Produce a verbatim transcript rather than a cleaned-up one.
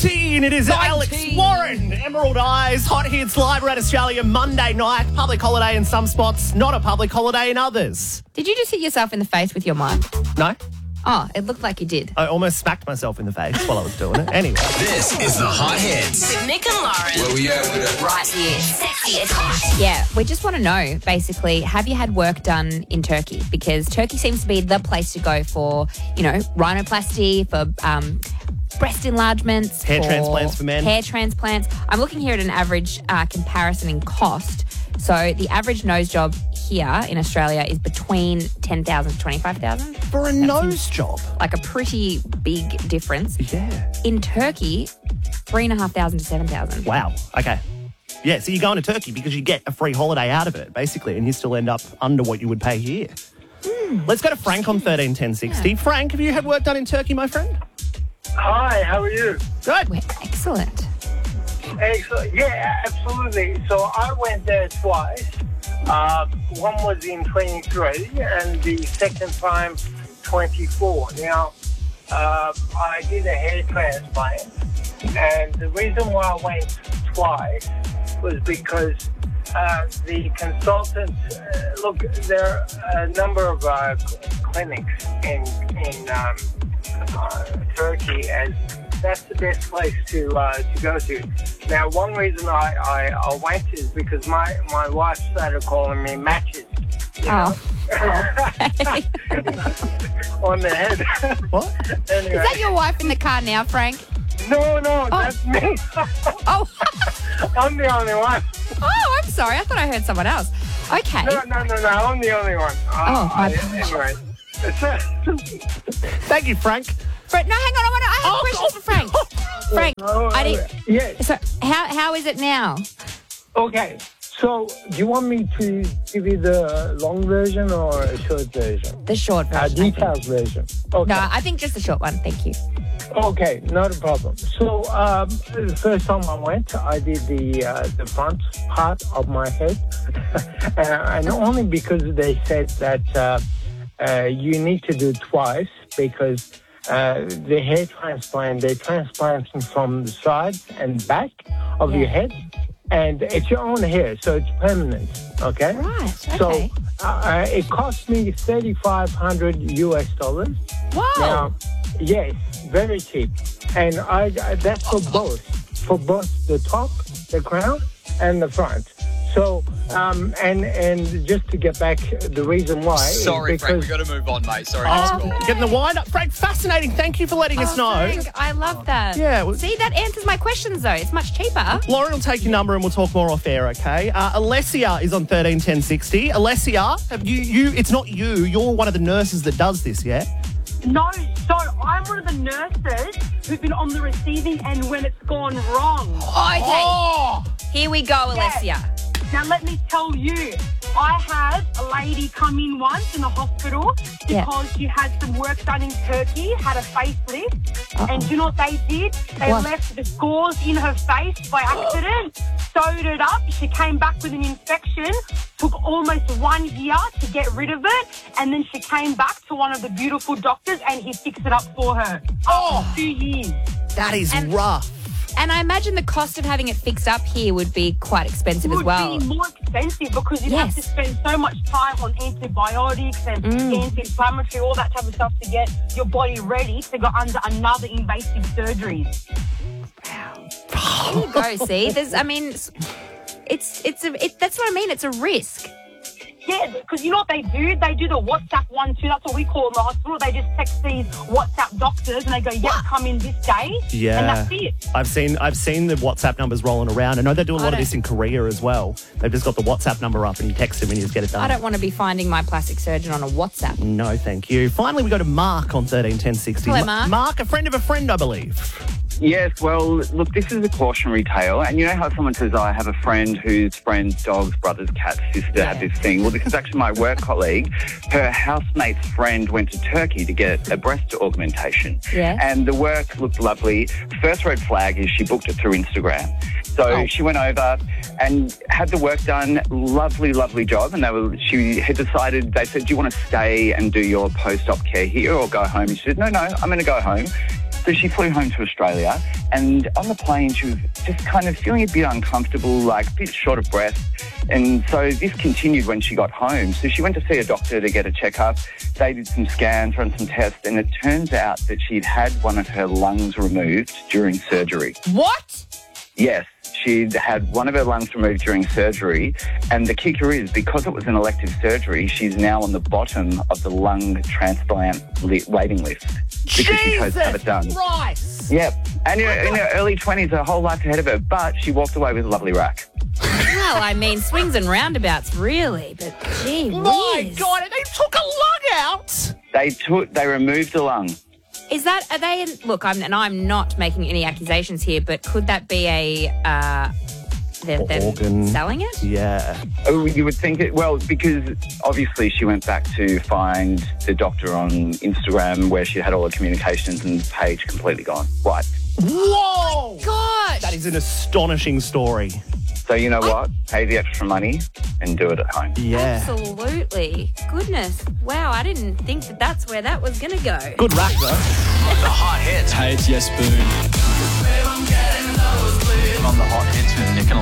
nineteen. It is Alex nineteen. Warren. Emerald Eyes. Hot Hits live around Australia Monday night. Public holiday in some spots, not a public holiday in others. Did you just hit yourself in the face with your mic? No? Oh, it looked like you did. I almost smacked myself in the face while I was doing it. Anyway. This is the Hot Hits. With Nick and Lauren. Where we at with it? Right here. Sexy as hot. Yeah, we just want to know, basically, have you had work done in Turkey? Because Turkey seems to be the place to go for, you know, rhinoplasty, for um, breast enlargements. Hair for transplants for men. Hair transplants. I'm looking here at an average uh, comparison in cost. So the average nose job here in Australia is between ten thousand to twenty-five thousand. For a nose job? Like a pretty big difference. Yeah. In Turkey, three thousand five hundred to seven thousand. Wow. Okay. Yeah, so you're going to Turkey because you get a free holiday out of it, basically, and you still end up under what you would pay here. Mm. Let's go to Frank on thirteen ten sixty. Yeah. Frank, have you had work done in Turkey, my friend? Hi, how are you? Good. We're excellent. Excellent. Yeah, absolutely. So I went there twice. Uh, one was in twenty-three and the second time twenty-four. Now, uh, I did a hair transplant, and the reason why I went twice was because uh, the consultant, uh, look, there are a number of uh, clinics in, in um, uh, Turkey, and that's the best place to uh, to go to. Now, one reason I, I, I went is because my, my wife started calling me matches. You know? Oh. On the head. What? Anyway. Is that your wife in the car now, Frank? No, no, Oh. that's me. Oh. I'm the only one. Oh, I'm sorry. I thought I heard someone else. Okay. No, no, no, no, I'm the only one. Oh, my I, apologies. Anyway. Thank you, Frank. Fred, no, hang on. I, want to, I have Oh, a question for Frank. Frank, Oh, I didn't. yeah. So, how how is it now? Okay. So, do you want me to give you the long version or a short version? The short A version. I think. detailed version. Okay. No, I think just the short one. Thank you. Okay, not a problem. So, um, the first time I went, I did the uh, the front part of my head, and only because they said that uh, uh, you need to do it twice because uh, the hair transplant, they transplant from the sides and back of Yeah. your head, and it's your own hair, so it's permanent. Okay. Right. Okay. So uh, it cost me thirty-five hundred U S dollars. Whoa. Now, yes, very cheap. And I, I that's for both, for both the top, the crown, and the front. So, um, and and just to get back, the reason why Sorry, is Frank, because we've got to move on, mate. Sorry. Oh, to score. getting the wind up. Frank, fascinating. Thank you for letting us Oh, know. Frank, I love that. Yeah, well- See, that answers my questions, though. It's much cheaper. Lauren will take your number and we'll talk more off air, okay? Uh, Alessia is on thirteen ten sixty. Alessia, have you, you, it's not you. You're one of the nurses that does this, yeah? No, so I'm one of the nurses who've been on the receiving end when it's gone wrong. Okay. Oh! Here we go, Alessia. Now, let me tell you, I had a lady come in once in the hospital because Yeah. she had some work done in Turkey, had a facelift, Uh-oh. and do you know what they did? They What? left the scores in her face by accident, sewed it up, she came back with an infection, took almost one year to get rid of it, and then she came back to one of the beautiful doctors and he fixed it up for her. Oh, two years. That is And- rough. And I imagine the cost of having it fixed up here would be quite expensive as Would well. be more expensive because you'd Yes. have to spend so much time on antibiotics and Mm. anti-inflammatory, all that type of stuff to get your body ready to go under another invasive surgery. There you go, see? There's, I mean, it's, it's, it's a, it, that's what I mean. It's a risk. Yeah, because you know what they do? They do the WhatsApp one too. That's what we call in the hospital. They just text these WhatsApp doctors and they go, yep, come in this day. Yeah. And that's it. I've seen I've seen the WhatsApp numbers rolling around. I know they do a I lot of don't- this in Korea as well. They've just got the WhatsApp number up and you text them and you just get it done. I don't want to be finding my plastic surgeon on a WhatsApp. No, thank you. Finally, we go to Mark on thirteen ten sixty. Hello, Ma- Mark. Mark, a friend of a friend, I believe. Yes, well, look, this is a cautionary tale. And you know how someone says, I have a friend whose friend's dog's brother's cat's sister Yeah. had this thing? Well, this is actually my work colleague. Her housemate's friend went to Turkey to get a breast augmentation. Yeah. And the work looked lovely. First red flag is she booked it through Instagram. So Oh. she went over and had the work done. Lovely, lovely job. And they were, she had decided, they said, do you want to stay and do your post-op care here or go home? And she said, no, no, I'm going to go home. So she flew home to Australia, and on the plane she was just kind of feeling a bit uncomfortable, like a bit short of breath. And so this continued when she got home. So she went to see a doctor to get a checkup. They did some scans, run some tests, and it turns out that she'd had one of her lungs removed during surgery. What? Yes, she'd had one of her lungs removed during surgery, and the kicker is, because it was an elective surgery, she's now on the bottom of the lung transplant li- waiting list because she chose to have it done. Christ! Yep, and in her, in her early twenties, her whole life ahead of her, but she walked away with a lovely rack. Well, I mean, swings and roundabouts, really, but gee My whiz. God, they took a lung out! They took, they removed the lung. Is that, are they, in, look, I'm, and I'm not making any accusations here, but could that be a, uh, they're, they're Organ. selling it? Yeah. Oh, you would think it, well, because obviously she went back to find the doctor on Instagram where she had all her communications and the page completely gone. Right. Whoa! Gosh. That is an astonishing story. So you know what? Pay the extra money and do it at home. Yeah. Absolutely. Goodness. Wow, I didn't think that that's where that was going to go. Good rack, though. The hot hits. Hey, it's Yes Boone. On the hot hits with Nick and